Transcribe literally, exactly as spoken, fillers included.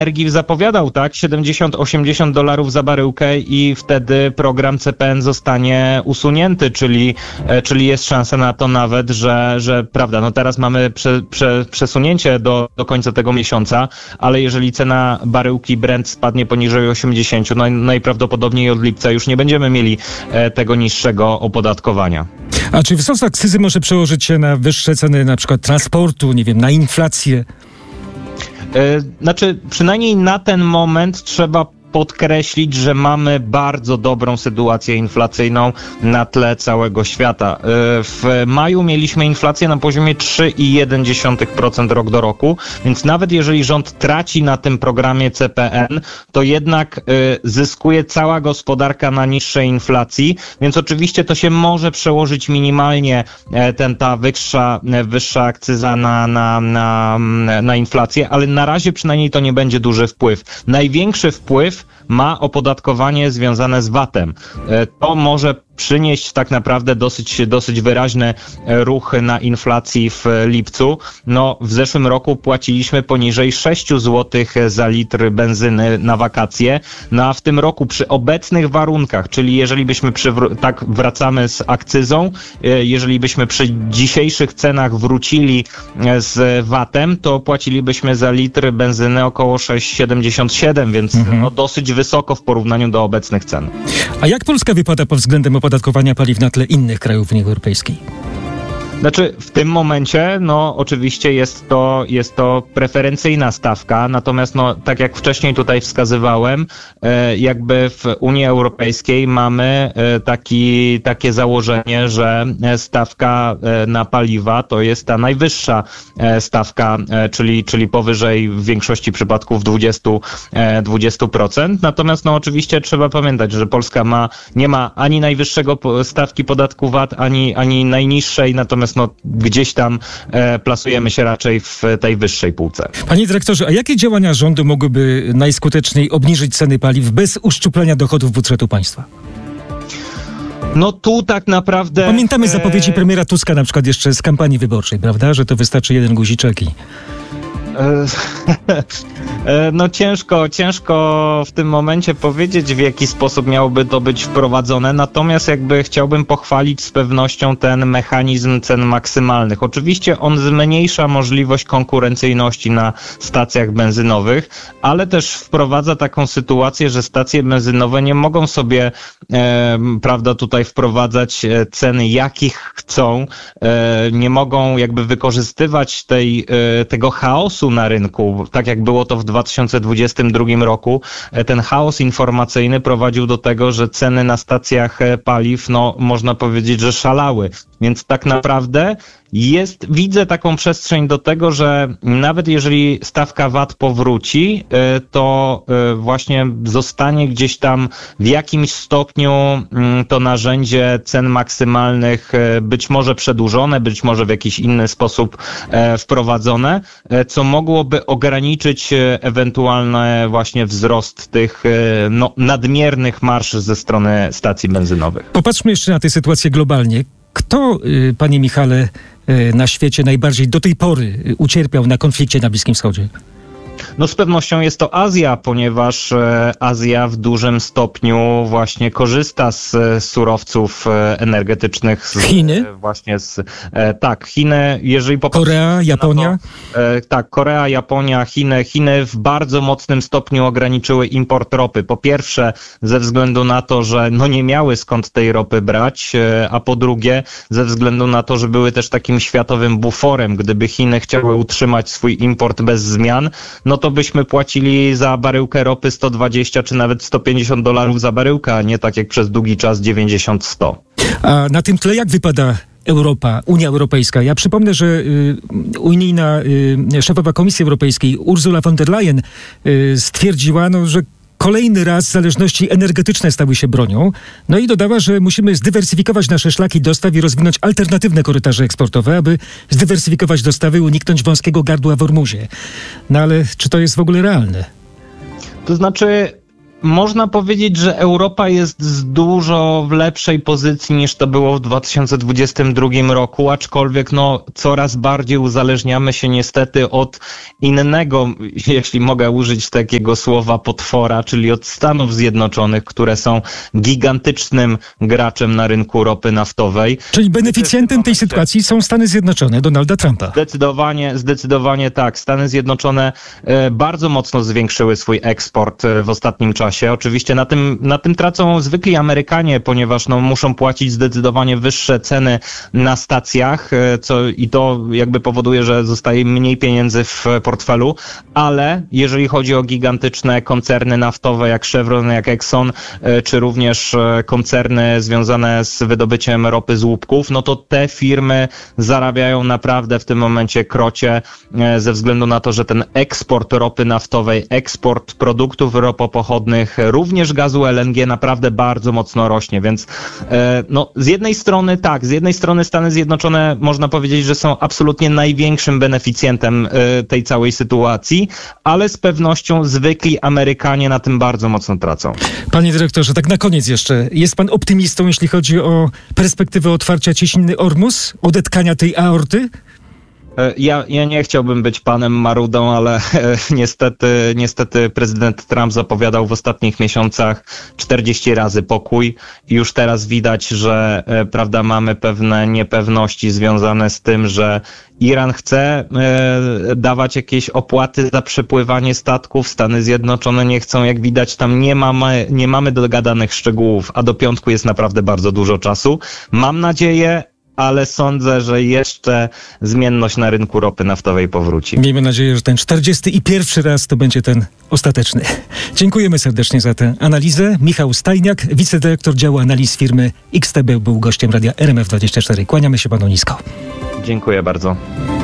energii zapowiadał, tak, siedemdziesiąt osiemdziesiąt dolarów za baryłkę i wtedy program C P N zostanie usunięty, czyli, czyli jest szansa na to nawet, że, że prawda, no teraz mamy prze, prze, przesunięcie do, do końca tego miesiąca, ale jeżeli cena baryłki Brent spadnie poniżej osiemdziesiąt, no najprawdopodobniej od lipca już nie będziemy mieli tego niższego opodatkowania. A czy wzrost akcyzy może przełożyć się na wyższe ceny na przykład transportu, nie wiem, na inflację? Znaczy, przynajmniej na ten moment trzeba podkreślić, że mamy bardzo dobrą sytuację inflacyjną na tle całego świata. W maju mieliśmy inflację na poziomie trzy i jedna dziesiąta procent rok do roku, więc nawet jeżeli rząd traci na tym programie C P N, to jednak zyskuje cała gospodarka na niższej inflacji, więc oczywiście to się może przełożyć minimalnie ten, ta wyższa, wyższa akcyza na, na, na, na inflację, ale na razie przynajmniej to nie będzie duży wpływ. Największy wpływ ma opodatkowanie związane z V A T-em. To może przynieść tak naprawdę dosyć, dosyć wyraźne ruchy na inflacji w lipcu. No, w zeszłym roku płaciliśmy poniżej sześć złotych za litr benzyny na wakacje, no a w tym roku przy obecnych warunkach, czyli jeżeli byśmy przywr- tak wracamy z akcyzą, jeżeli byśmy przy dzisiejszych cenach wrócili z V A T-em, to płacilibyśmy za litr benzyny około sześć siedemdziesiąt siedem, więc mhm. no, dosyć wysoko w porównaniu do obecnych cen. A jak Polska wypada pod względem opodatkowania paliw na tle innych krajów Unii Europejskiej? Znaczy, w tym momencie, no, oczywiście jest to, jest to preferencyjna stawka, natomiast, no, tak jak wcześniej tutaj wskazywałem, e, jakby w Unii Europejskiej mamy e, taki, takie założenie, że stawka e, na paliwa to jest ta najwyższa e, stawka, e, czyli, czyli powyżej w większości przypadków dwadzieścia procent. Natomiast, no, oczywiście trzeba pamiętać, że Polska ma, nie ma ani najwyższego stawki podatku V A T, ani, ani najniższej, natomiast no, gdzieś tam e, plasujemy się raczej w tej wyższej półce. Panie dyrektorze, a jakie działania rządu mogłyby najskuteczniej obniżyć ceny paliw bez uszczuplenia dochodów budżetu państwa? No tu tak naprawdę... Pamiętamy zapowiedzi premiera Tuska na przykład jeszcze z kampanii wyborczej, prawda? Że to wystarczy jeden guziczek i... No ciężko, ciężko w tym momencie powiedzieć, w jaki sposób miałoby to być wprowadzone, natomiast jakby chciałbym pochwalić z pewnością ten mechanizm cen maksymalnych. Oczywiście on zmniejsza możliwość konkurencyjności na stacjach benzynowych, ale też wprowadza taką sytuację, że stacje benzynowe nie mogą sobie, e, prawda, tutaj wprowadzać ceny jakich chcą, e, nie mogą jakby wykorzystywać tej, e, tego chaosu na rynku, tak jak było to w dwa tysiące dwudziestym drugim roku. Ten chaos informacyjny prowadził do tego, że ceny na stacjach paliw, no można powiedzieć, że szalały. Więc tak naprawdę jest, widzę taką przestrzeń do tego, że nawet jeżeli stawka V A T powróci, to właśnie zostanie gdzieś tam w jakimś stopniu to narzędzie cen maksymalnych być może przedłużone, być może w jakiś inny sposób wprowadzone, co mogłoby ograniczyć ewentualny właśnie wzrost tych no, nadmiernych marż ze strony stacji benzynowych. Popatrzmy jeszcze na tę sytuację globalnie. Kto, panie Michale, na świecie najbardziej do tej pory ucierpiał na konflikcie na Bliskim Wschodzie? No z pewnością jest to Azja, ponieważ Azja w dużym stopniu właśnie korzysta z surowców energetycznych. Z, Chiny? Właśnie z, tak, Chiny, jeżeli Korea, Japonia? To, tak, Korea, Japonia, Chiny. Chiny w bardzo mocnym stopniu ograniczyły import ropy. Po pierwsze ze względu na to, że no nie miały skąd tej ropy brać, a po drugie ze względu na to, że były też takim światowym buforem. Gdyby Chiny chciały utrzymać swój import bez zmian, no to byśmy płacili za baryłkę ropy sto dwadzieścia czy nawet sto pięćdziesiąt dolarów za baryłkę, a nie tak jak przez długi czas dziewięćdziesiąt sto. A na tym tle jak wypada Europa, Unia Europejska? Ja przypomnę, że y, unijna y, szefowa Komisji Europejskiej Ursula von der Leyen y, stwierdziła, no, że kolejny raz zależności energetyczne stały się bronią. No i dodała, że musimy zdywersyfikować nasze szlaki dostaw i rozwinąć alternatywne korytarze eksportowe, aby zdywersyfikować dostawy i uniknąć wąskiego gardła w Ormuzie. No ale czy to jest w ogóle realne? To znaczy... Można powiedzieć, że Europa jest z dużo w lepszej pozycji niż to było w dwa tysiące dwudziestym drugim roku, aczkolwiek no coraz bardziej uzależniamy się niestety od innego, jeśli mogę użyć takiego słowa, potwora, czyli od Stanów Zjednoczonych, które są gigantycznym graczem na rynku ropy naftowej. Czyli beneficjentem tej sytuacji są Stany Zjednoczone, Donalda Trumpa. Zdecydowanie, zdecydowanie tak. Stany Zjednoczone e, bardzo mocno zwiększyły swój eksport e, w ostatnim czasie. Oczywiście na tym, na tym tracą zwykli Amerykanie, ponieważ no, muszą płacić zdecydowanie wyższe ceny na stacjach, co i to jakby powoduje, że zostaje mniej pieniędzy w portfelu, ale jeżeli chodzi o gigantyczne koncerny naftowe jak Chevron, jak Exxon, czy również koncerny związane z wydobyciem ropy z łupków, no to te firmy zarabiają naprawdę w tym momencie krocie ze względu na to, że ten eksport ropy naftowej, eksport produktów ropopochodnych, również gazu L N G naprawdę bardzo mocno rośnie, więc e, no z jednej strony tak, z jednej strony Stany Zjednoczone można powiedzieć, że są absolutnie największym beneficjentem e, tej całej sytuacji, ale z pewnością zwykli Amerykanie na tym bardzo mocno tracą. Panie dyrektorze, tak na koniec jeszcze, jest pan optymistą, jeśli chodzi o perspektywę otwarcia cieśniny Ormus, odetkania tej aorty? Ja, ja nie chciałbym być panem Marudą, ale e, niestety, niestety prezydent Trump zapowiadał w ostatnich miesiącach czterdzieści razy pokój i już teraz widać, że e, prawda, mamy pewne niepewności związane z tym, że Iran chce e, dawać jakieś opłaty za przepływanie statków, Stany Zjednoczone nie chcą, jak widać tam nie mamy, nie mamy dogadanych szczegółów, a do piątku jest naprawdę bardzo dużo czasu. Mam nadzieję, ale sądzę, że jeszcze zmienność na rynku ropy naftowej powróci. Miejmy nadzieję, że ten czterdziesty i pierwszy raz to będzie ten ostateczny. Dziękujemy serdecznie za tę analizę. Michał Stajniak, wicedyrektor działu analiz firmy X T B, był gościem radia R M F dwadzieścia cztery. Kłaniamy się panu nisko. Dziękuję bardzo.